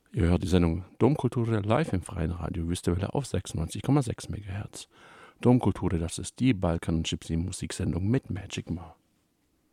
Ihr hört die Sendung Domkulture live im freien Radio Wüstewelle auf 96,6 MHz. Domkulture, das ist die Balkan- und Gypsy-Musiksendung mit Magic Ma.